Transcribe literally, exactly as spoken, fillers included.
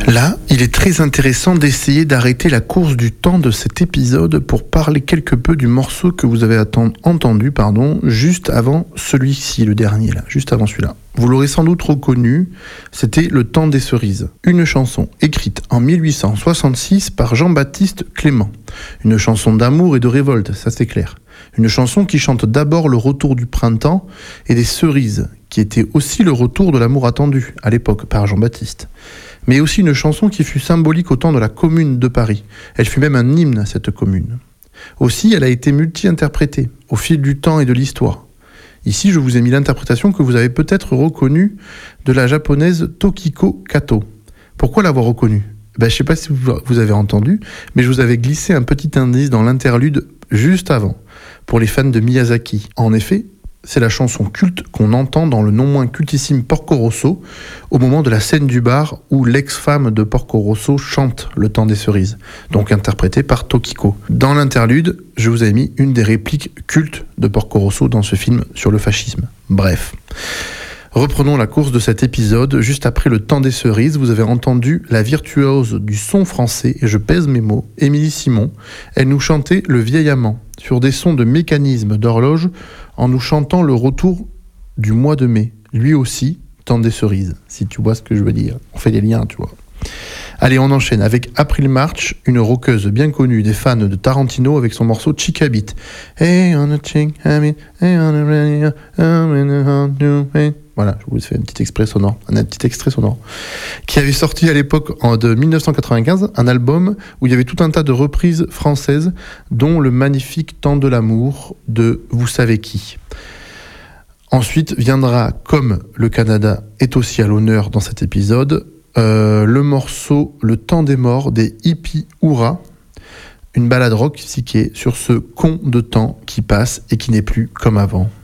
Là, il est très intéressant d'essayer d'arrêter la course du temps de cet épisode pour parler quelque peu du morceau que vous avez atten- entendu pardon, juste avant celui-ci, le dernier là, juste avant celui-là. Vous l'aurez sans doute reconnu, c'était Le Temps des Cerises, une chanson écrite en mille huit cent soixante-six par Jean-Baptiste Clément. Une chanson d'amour et de révolte, ça c'est clair. Une chanson qui chante d'abord le retour du printemps et des cerises, qui était aussi le retour de l'amour attendu, à l'époque, par Jean-Baptiste. Mais aussi une chanson qui fut symbolique au temps de la Commune de Paris. Elle fut même un hymne à cette commune. Aussi, elle a été multi-interprétée, au fil du temps et de l'histoire. Ici, je vous ai mis l'interprétation que vous avez peut-être reconnue de la japonaise Tokiko Kato. Pourquoi l'avoir reconnue ? Ben, je ne sais pas si vous avez entendu, mais je vous avais glissé un petit indice dans l'interlude juste avant, pour les fans de Miyazaki. En effet, c'est la chanson culte qu'on entend dans le non moins cultissime Porco Rosso, au moment de la scène du bar où l'ex-femme de Porco Rosso chante Le Temps des Cerises, donc interprétée par Tokiko. Dans l'interlude, je vous ai mis une des répliques cultes de Porco Rosso dans ce film sur le fascisme. Bref. Reprenons la course de cet épisode. Juste après Le Temps des Cerises, vous avez entendu la virtuose du son français, et je pèse mes mots, Émilie Simon. Elle nous chantait Le Vieil Amant, sur des sons de mécanisme d'horloge, en nous chantant le retour du mois de mai. Lui aussi, Temps des Cerises, si tu vois ce que je veux dire. On fait des liens, tu vois. Allez, on enchaîne avec April March, une rockeuse bien connue des fans de Tarantino avec son morceau Chica Beat. Hey on a chick habit, hey on a radio, voilà, je vous fais un petit extrait sonore, un petit extrait sonore, qui avait sorti à l'époque en, de dix-neuf cent quatre-vingt-quinze un album où il y avait tout un tas de reprises françaises, dont le magnifique Temps de l'amour de vous savez qui. Ensuite viendra, comme le Canada est aussi à l'honneur dans cet épisode, euh, le morceau Le Temps des morts des Hippie Hurrah, une balade rock psyché sur ce con de temps qui passe et qui n'est plus comme avant.